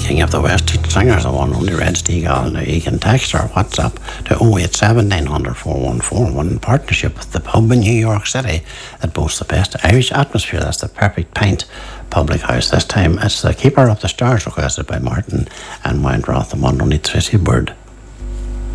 King of the Western Singers, the one only Red Steagle. Now you can text or WhatsApp to 087 900 4141 in partnership with the pub in New York City that boasts the best Irish atmosphere. That's the Perfect Pint Public House. This time it's the Keeper of the Stars requested by Martin and Windroth. The one only Tracy Bird.